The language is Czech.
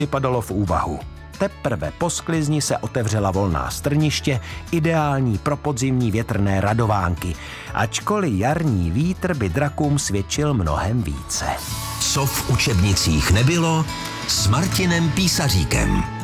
připadalo v úvahu. Teprve po sklizni se otevřela volná strniště, ideální pro podzimní větrné radovánky, ačkoliv jarní vítr by drakům svědčil mnohem více. Co v učebnicích nebylo, s Martinem Písaříkem.